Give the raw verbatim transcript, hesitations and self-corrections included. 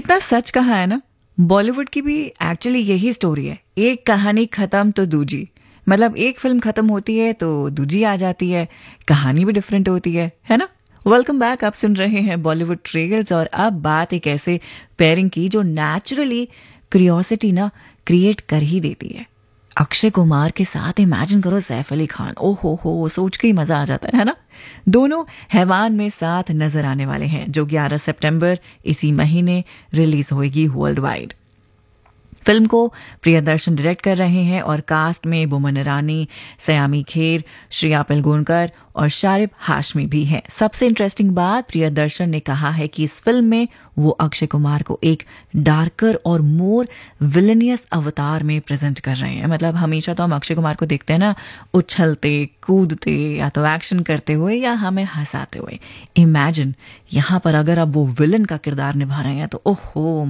कितना सच कहा है ना। बॉलीवुड की भी एक्चुअली यही स्टोरी है, एक कहानी खत्म तो दूजी। मतलब एक फिल्म खत्म होती है तो दूजी आ जाती है, कहानी भी डिफरेंट होती है है ना। वेलकम बैक, आप सुन रहे हैं बॉलीवुड ट्रेल्स और अब बात एक ऐसे पेयरिंग की जो नेचुरली क्यूरियोसिटी ना क्रिएट कर ही देती है। अक्षय कुमार के साथ इमेजिन करो सैफ अली खान, ओ हो हो सोच के ही मजा आ जाता है है ना। दोनों हैवान में साथ नजर आने वाले हैं जो ग्यारह सितंबर इसी महीने रिलीज होगी वर्ल्ड वाइड। फिल्म को प्रियदर्शन डायरेक्ट कर रहे हैं और कास्ट में बोमन ईरानी, सयामी खेर, श्रेया पिलगोनकर और शारिब हाशमी भी हैं। सबसे इंटरेस्टिंग बात, प्रियदर्शन ने कहा है कि इस फिल्म में वो अक्षय कुमार को एक डार्कर और मोर विलेनियस अवतार में प्रेजेंट कर रहे हैं। मतलब हमेशा तो हम अक्षय कुमार को देखते हैं ना उछलते कूदते या तो एक्शन करते हुए या हमें हंसाते हुए। इमेजिन यहाँ पर अगर अब वो विलन का किरदार निभा रहे हैं तो ओहो